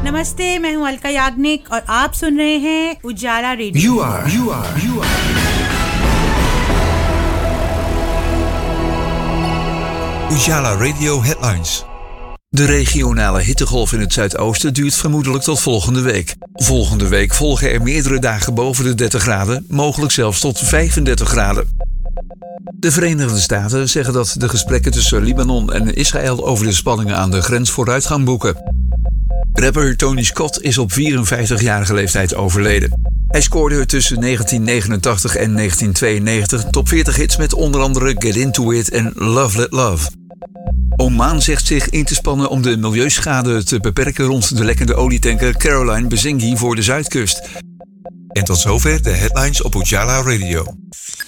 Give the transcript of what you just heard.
नमस्ते, मैं हूं अलका याग्निक और आप सुन रहे हैं उजाला radio. You are. Ujala Radio Headlines. De regionale hittegolf in het zuidoosten duurt vermoedelijk tot volgende week. Volgende week volgen er meerdere dagen boven de 30 graden, mogelijk zelfs tot 35 graden. De Verenigde Staten zeggen dat de gesprekken tussen Libanon en Israël over de spanningen aan de grens vooruit gaan boeken. Rapper Tony Scott is op 54-jarige leeftijd overleden. Hij scoorde tussen 1989 en 1992 top 40 hits met onder andere Get Into It en Love Let Love. Oman zegt zich in te spannen om de milieuschade te beperken rond de lekkende olietanker Caroline Bazingi voor de Zuidkust. En tot zover de headlines op Ujala Radio.